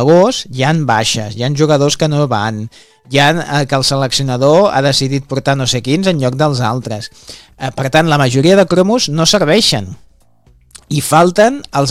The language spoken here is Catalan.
d'agost hi han baixes, hi han jugadors que no van, hi ha que el seleccionador ha decidit portar no sé quins en lloc dels altres. Per tant, la majoria de cromos no serveixen i falten els